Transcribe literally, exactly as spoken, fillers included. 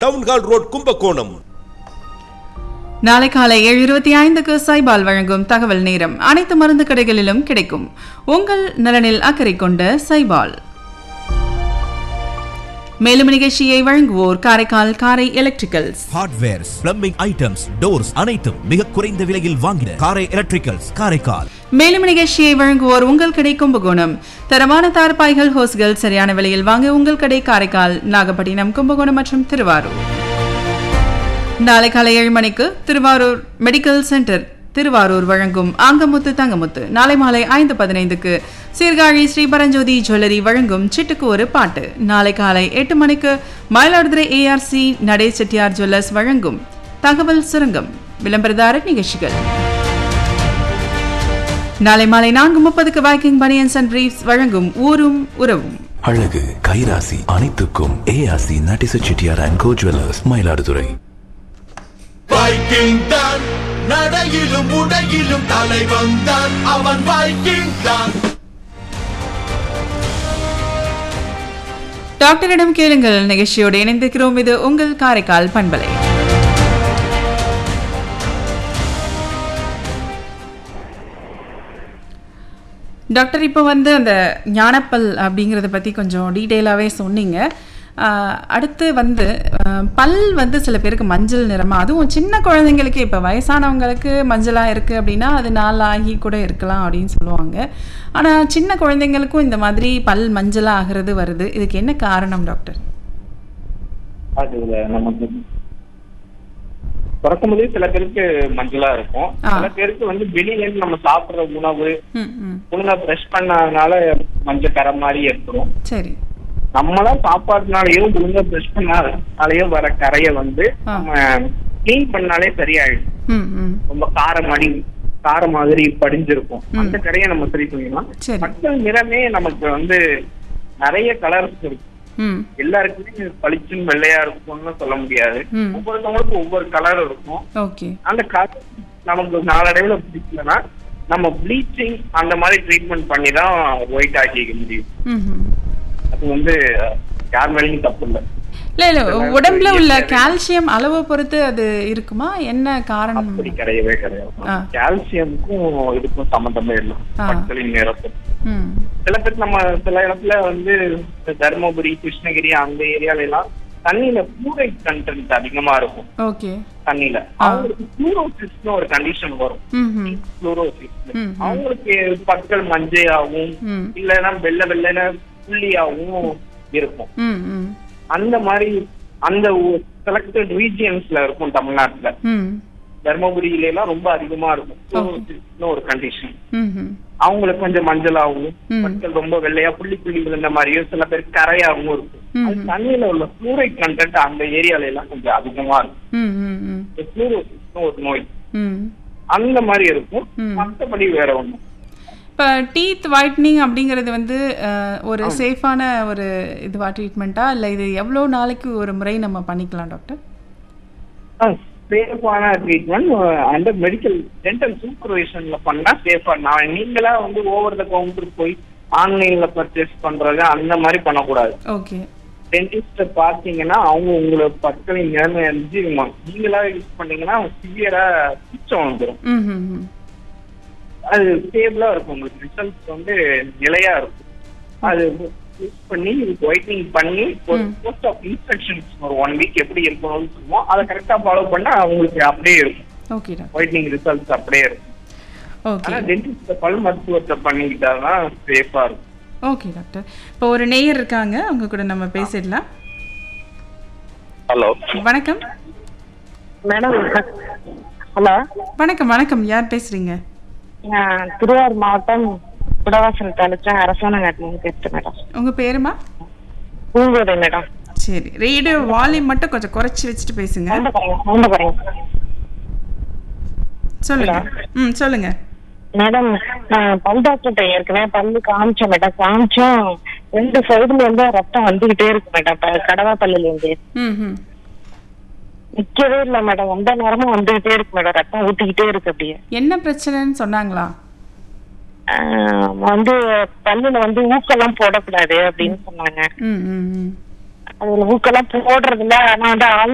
Town hall road Kumbakonam. நாளை காலை ஏழு இருபத்தி ஐந்துக்கு சைபால் வழங்கும் தகவல் நேரம் அனைத்து மருந்து கடைகளிலும் கிடைக்கும். உங்கள் நலனில் அக்கறை கொண்ட சைபால். மேலும் நிகழ்ச்சியை வழங்குவோர் காரைக்கால் காரை electricals. Hardwares, plumbing items, doors அனைத்தும் மிக குறைந்த விலையில் வாங்கின காரை எலக்ட்ரிக்கல்ஸ் காரைக்கால். மேலும் நிகழ்ச்சியை வழங்குவோர் உங்கள் கடை கும்பகோணம். தரமான தார்பாய்கள், ஹோஸ்கள் சரியான விலையில் வாங்க உங்கள் கடை காரைக்கால், நாகப்பட்டினம், கும்பகோணம் மற்றும் திருவாரூர். நாளை காலை ஏழு மணிக்கு திருவாரூர் மெடிக்கல் சென்டர் திருவாரூர் வழங்கும் ஆங்கமுத்து தங்கமுத்து. நாளை மாலை ஐந்து பதினைந்துக்கு சீர்காழி ஸ்ரீ பரஞ்சோதி ஜுவல்லரி வழங்கும் சிட்டுக்கு ஒரு பாட்டு. நாளை காலை எட்டு மணிக்கு மயிலாடுதுறை ஏஆர்சி நடே செட்டியார் ஜுவல்லர்ஸ் வழங்கும் தகவல் சுரங்கம் விளம்பரதார நிகழ்ச்சிகள். நாளை மாலை நான்கு முப்பதுக்கு வைக்கிங் பனியன்ஸ் அண்ட் பிரீஃப்ஸ் வழங்கும் ஊரும் உறவும். அழகு கைராசி அனைத்துக்கும் ARC நடே Chettiar and go jewellers Mayiladuthurai. Viking தான் நடையிலும் உடையிலும் தலைவன் தான் அவன். வைக்கிங் தான். டாக்டரிடம் கேளுங்கள் நிகழ்ச்சியோடு இணைந்திருக்கிறோம். இது உங்கள் காரைக்கால் பண்பலை. டாக்டர், இப்போ வந்து அந்த ஞானப்பல் அப்படிங்கிறத பற்றி கொஞ்சம் டீட்டெயிலாகவே சொன்னீங்க. அடுத்து வந்து பல் வந்து சில பேருக்கு மஞ்சள் நிறமாக, அதுவும் சின்ன குழந்தைங்களுக்கு, இப்போ வயசானவங்களுக்கு மஞ்சளாக இருக்குது அப்படின்னா அது நாள் ஆகி கூட இருக்கலாம் அப்படின்னு சொல்லுவாங்க. ஆனால் சின்ன குழந்தைங்களுக்கும் இந்த மாதிரி பல் மஞ்சளாக ஆகிறது வருது. இதுக்கு என்ன காரணம் டாக்டர்? அது நமக்கு பிறக்கும் போதே சில பேருக்கு மஞ்சளா இருக்கும். சில பேருக்கு வந்து வெளியில இருந்து நம்ம சாப்பிடுற உணவு ஒழுங்கா பிரஷ் பண்ணாதனால மஞ்சள் கரை மாதிரி ஏற்படும். சரி, நம்மளா சாப்பாடுனாலயும் ஒழுங்கா பிரஷ் பண்ணாலையும் வர கரைய வந்து நம்ம கிளீன் பண்ணாலே சரியாயிடும். ரொம்ப காரம் அடி காரம் மாதிரி படிஞ்சிருக்கும். அந்த கரையை நம்ம சரி பண்ணிடலாம். மக்கள் நிறமே நமக்கு வந்து நிறைய கலர்ஸ் இருக்கு. எல்லாருக்குமே பளிச்சுன்னு வெள்ளையா இருக்கும்னு சொல்ல முடியாது. ஒவ்வொருத்தவங்களுக்கும் ஒவ்வொரு கலர் இருக்கும். அந்த கலர் நமக்கு நாளடைவுல பிடிக்கலன்னா நம்ம ப்ளீச்சிங் அந்த மாதிரி ட்ரீட்மெண்ட் பண்ணி தான் ஒயிட் ஆக்கிக்க முடியும். அது வந்து யார் மேலேயும் தப்பு இல்லை. இல்ல இல்ல உடம்புல உள்ள கால்சியம் அளவை பொறுத்து அது இருக்குமா? என்ன காரணம்? அப்படி கிடையவே கிடையாது. கால்சியமுக்கும் இதுக்கும் சம்பந்தமே இல்லை. மக்களின் நேரத்தில் சில பேருக்கு நம்ம சில இடத்துல வந்து தர்மபுரி, கிருஷ்ணகிரி அந்த ஏரியால எல்லாம் தண்ணியில ஃப்ளூரைட் கண்டென்ட் அதிகமா இருக்கும். தண்ணியில அவங்களுக்கு ஃப்ளூரோசிஸ்னு ஒரு கண்டிஷன் வரும். ஃப்ளூரோசிஸ் அவங்களுக்கு பற்கள் மஞ்சையாகவும் இல்லைன்னா வெள்ளை வெள்ளை புள்ளியாகவும் இருக்கும். அந்த மாதிரி அந்த செலக்டட் ரீஜியன்ஸ்ல இருக்கும். தமிழ்நாட்டுல தர்மபுரியில எல்லாம் ரொம்ப அதிகமா இருக்கும் ஒரு கண்டிஷன். அவங்களுக்கு கொஞ்சம் மஞ்சளாகவும் பற்கள் ரொம்ப வெள்ளையா புள்ளி புள்ளி விழுந்த மாதிரியும் சில பேர் கரையாகவும் இருக்கும். அது தண்ணியில உள்ள ஃப்ளூரைட் கண்டென்ட் அந்த ஏரியால எல்லாம் கொஞ்சம் அதிகமா இருக்கும். ஃப்ளூரோசிஸ் ஒரு நோய் அந்த மாதிரி இருக்கும். மற்றபடி வேற ஒண்ணும். இப்போ டீத் ஒயிட்னிங் அப்படிங்கிறது வந்து ஒரு சேஃபான ஒரு இதுவா ட்ரீட்மெண்ட்டா, இல்லை இது எவ்வளோ நாளைக்கு ஒரு முறை நம்ம பண்ணிக்கலாம் டாக்டர்? சேஃபான ட்ரீட்மெண்ட் அந்த மெடிக்கல் டென்டல் சூப்பர்வைசன்ல பண்ணா சேஃபா. நான் நீங்களா வந்து ஓவர் த கவுண்டர் போய் ஆன்லைன்ல பர்ச்சேஸ் பண்றது அந்த மாதிரி பண்ணக்கூடாது. ஓகே, டென்டிஸ்ட பாத்தீங்கன்னா அவங்க உங்களை பற்களின் நிலைமை அறிஞ்சு நீங்களா யூஸ் பண்ணீங்கன்னா சிவியரா பிச்சம் வந்துடும். அது ஸ்டேபிளா இருக்கும். உங்களுக்கு ரிசல்ட்ஸ் வந்து நிலையா இருக்கும். அது யூஸ் பண்ணி ஒயிட்னிங் பண்ணி ஒரு போஸ்ட் ஆஃப் இன்ஸ்ட்ரக்ஷன்ஸ் ஒரு ஒன் வீக் எப்படி இருக்கணும்னு சொல்லுவோம். அதை கரெக்டா ஃபாலோ பண்ணா அவங்களுக்கு அப்படியே இருக்கும். ஒயிட்னிங் ரிசல்ட்ஸ் அப்படியே இருக்கும். ஆனா டென்டிஸ்ட் பல் மருத்துவத்தை பண்ணிக்கிட்டாதான் சேஃபா இருக்கும். ஓகே டாக்டர், இப்போ ஒரு நேயர் இருக்காங்க, அவங்க கூட நம்ம பேசிடலாம். ஹலோ, வணக்கம் மேடம். ஹலோ, வணக்கம் வணக்கம். யார் பேசுறீங்க? திருவாரூர் மாவட்டம் குடவாசல் தாலுக்கா அரசாணங்காட்டிலிருந்து பேசுறேன் மேடம். உங்க பேருமா? பூங்கோதை மேடம். சரி, ரேடியோ வால்யூம் மட்டும் கொஞ்சம் குறைச்சி வச்சுட்டு பேசுங்க. சொல்லுங்க. ம் சொல்லுங்க மேடம். நான் பல் டாக்டர்கிட்ட ஏற்கனவே பல்லு காமிச்சேன் மேடம். காமிச்சோம் ரெண்டு சைடுல இருந்து ரத்தம் வந்துகிட்டே இருக்கு மேடம். கடவா பல்லுல இருந்து நிக்கவே இல்லை மேடம். எந்த நேரமும் வந்துகிட்டே இருக்கு மேடம். ரத்தம் ஊத்திக்கிட்டே இருக்கு. அப்படியே என்ன பிரச்சனைன்னு சொன்னாங்களா? வந்து பல்லுல வந்து ஊக்கெல்லாம் போடக்கூடாது அப்படின்னு சொன்னாங்க. அதுல ஊக்கெல்லாம் போடுறதுல ஆனா வந்து ஆள்